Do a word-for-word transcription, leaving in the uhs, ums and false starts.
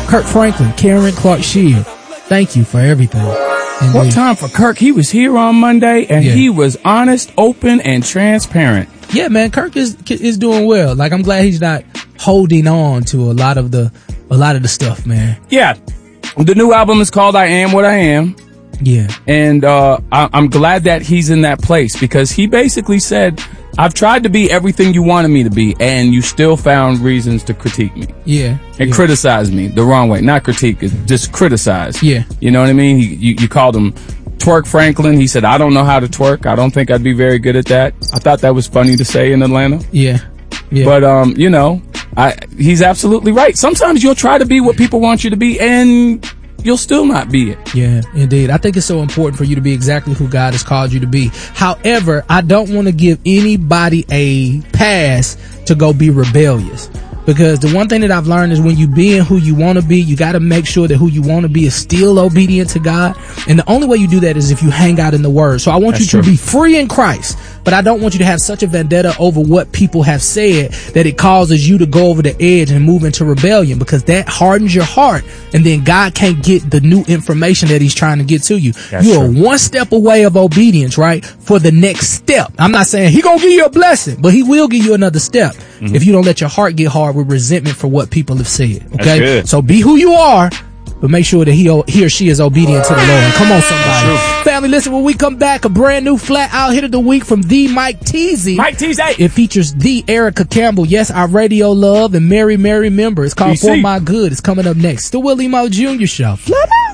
Kirk Franklin, Karen Clark Shield, thank you for everything. Indeed. What time for Kirk? He was here on Monday, and yeah. he was honest, open, and transparent. Yeah, man, Kirk is is doing well. Like, I'm glad he's not holding on to a lot of the a lot of the stuff, man. Yeah, the new album is called "I Am What I Am." Yeah, and uh, I, I'm glad that he's in that place, because he basically said, I've tried to be everything you wanted me to be, and you still found reasons to critique me. Yeah. And yeah. criticize me the wrong way. Not critique, just criticize. Yeah. You know what I mean? He, you, you called him Twerk Franklin. He said, I don't know how to twerk. I don't think I'd be very good at that. I thought that was funny to say in Atlanta. Yeah. Yeah. But, um, you know, I, he's absolutely right. Sometimes you'll try to be what people want you to be, and you'll still not be it. Yeah, indeed. I think it's so important for you to be exactly who God has called you to be. However, I don't want to give anybody a pass to go be rebellious. Because the one thing that I've learned is when you being who you want to be, you got to make sure that who you want to be is still obedient to God. And the only way you do that is if you hang out in the Word. So I want That's you to true. be free in Christ, but I don't want you to have such a vendetta over what people have said that it causes you to go over the edge and move into rebellion, because that hardens your heart, and then God can't get the new information that he's trying to get to you. That's you are true. one step away of obedience, right? For the next step. I'm not saying he gonna give you a blessing, but he will give you another step mm-hmm. if you don't let your heart get hard with resentment for what people have said. Okay, so be who you are, but make sure that he he or she is obedient to the Lord. Come on, somebody. Family, listen, when we come back, a brand new flat out hit of the week from the Mike Teasy. Mike Teasy. It features the Erica Campbell. Yes, our radio love and Mary Mary member. It's called D C. For My Good. It's coming up next. The Willie Mo Junior Show. Flat out.